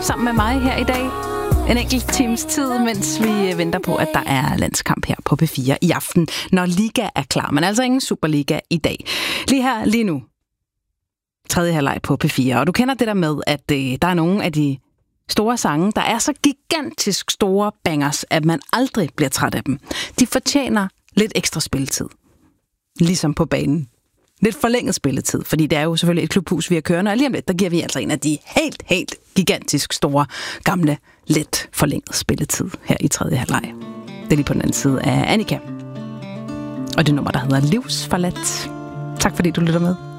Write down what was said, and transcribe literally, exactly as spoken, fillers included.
sammen med mig her i dag. En enkelt times tid, mens vi venter på, at der er landskamp her på P fire i aften, når Liga er klar. Men altså ingen Superliga i dag. Lige her, lige nu. Tredje halvleg på P fire. Og du kender det der med, at øh, der er nogle af de store sange, der er så gigantisk store bangers, at man aldrig bliver træt af dem. De fortjener lidt ekstra spilletid. Ligesom på banen. Lidt forlænget spilletid, fordi det er jo selvfølgelig et klubhus, vi har kørende, og lige om lidt, der giver vi altså en af de helt, helt gigantisk store, gamle, let forlænget spilletid her i tredje halvleg. Det er lige på den anden side af Annika. Og det nummer, der hedder Livsforladt. Tak fordi du lytter med.